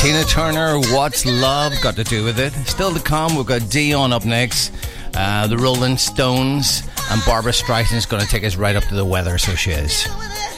Tina Turner, What's Love Got to Do With It? Still to come, we've got Dion up next, the Rolling Stones, and Barbara Streisand's going to take us right up to the weather, so she is.